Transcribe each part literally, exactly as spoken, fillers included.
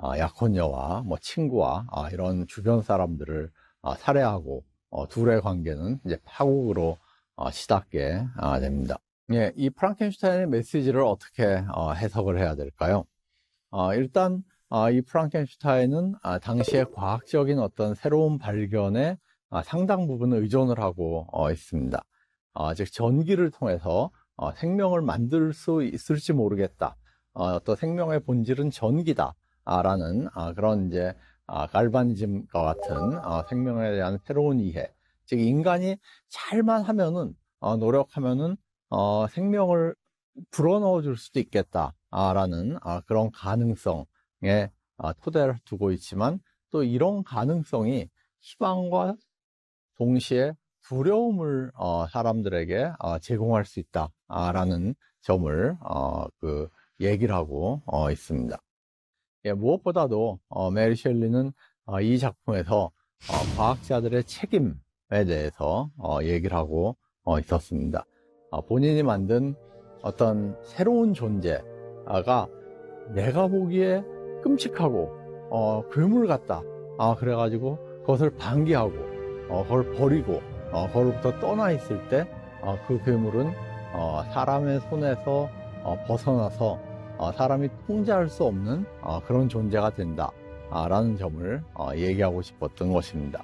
아, 약혼녀와 뭐 친구와 아, 이런 주변 사람들을 아, 살해하고 어, 둘의 관계는 이제 파국으로 어, 치닫게 아, 됩니다. 예, 이 프랑켄슈타인의 메시지를 어떻게 어, 해석을 해야 될까요? 어, 일단 어, 이 프랑켄슈타인은 아, 당시의 과학적인 어떤 새로운 발견에 아, 상당 부분 의존을 하고 어, 있습니다. 어, 즉 전기를 통해서 어, 생명을 만들 수 있을지 모르겠다. 어, 어떤 생명의 본질은 전기다. 아, 라는 아, 그런 이제 아, 갈바니즘과 같은 어, 생명에 대한 새로운 이해. 즉 인간이 잘만 하면은 어, 노력하면은 어, 생명을 불어넣어 줄 수도 있겠다라는 아, 그런 가능성에 아, 토대를 두고 있지만 또 이런 가능성이 희망과 동시에 두려움을 어, 사람들에게 어, 제공할 수 있다라는 점을 어, 그 얘기를 하고 어, 있습니다. 예, 무엇보다도 어, 메리 셸리는 어, 이 작품에서 어, 과학자들의 책임에 대해서 어, 얘기를 하고 어, 있었습니다. 어, 본인이 만든 어떤 새로운 존재가 내가 보기에 끔찍하고 어, 괴물 같다. 아, 그래가지고 그것을 방기하고 어, 그걸 버리고 어, 그걸로부터 떠나 있을 때 어, 그 괴물은 어, 사람의 손에서 어, 벗어나서 어, 사람이 통제할 수 없는 어, 그런 존재가 된다 아, 라는 점을 어, 얘기하고 싶었던 것입니다.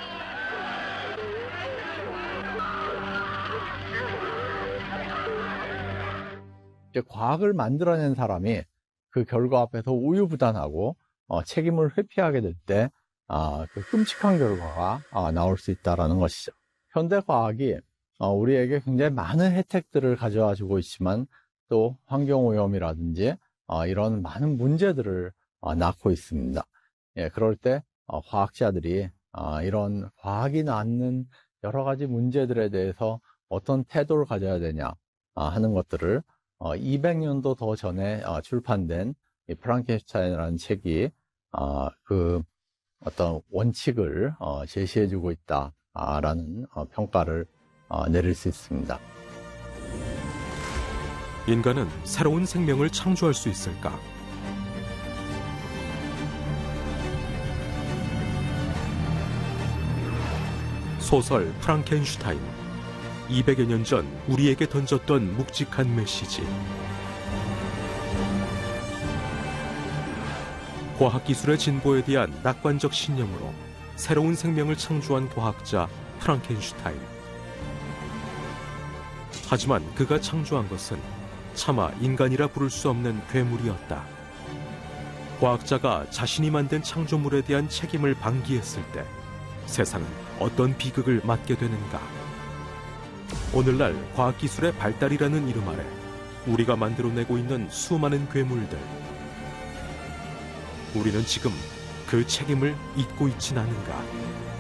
이제 과학을 만들어낸 사람이 그 결과 앞에서 우유부단하고 어, 책임을 회피하게 될 때 아, 그 끔찍한 결과가 아, 나올 수 있다는 것이죠. 현대 과학이 어, 우리에게 굉장히 많은 혜택들을 가져와 주고 있지만 또 환경오염이라든지 어, 이런 많은 문제들을 어, 낳고 있습니다. 예, 그럴 때 어, 과학자들이 어, 이런 과학이 낳는 여러 가지 문제들에 대해서 어떤 태도를 가져야 되냐 아, 하는 것들을 어, 이백 년도 더 전에 어, 출판된 이 프랑켄슈타인이라는 책이 어, 그 어떤 원칙을 어, 제시해주고 있다라는 어, 평가를 어, 내릴 수 있습니다. 인간은 새로운 생명을 창조할 수 있을까? 소설 프랑켄슈타인. 이백여 년 전 우리에게 던졌던 묵직한 메시지. 과학기술의 진보에 대한 낙관적 신념으로 새로운 생명을 창조한 과학자 프랑켄슈타인. 하지만 그가 창조한 것은 차마 인간이라 부를 수 없는 괴물이었다. 과학자가 자신이 만든 창조물에 대한 책임을 방기했을 때 세상은 어떤 비극을 맞게 되는가? 오늘날 과학기술의 발달이라는 이름 아래 우리가 만들어내고 있는 수많은 괴물들. 우리는 지금 그 책임을 잊고 있진 않은가?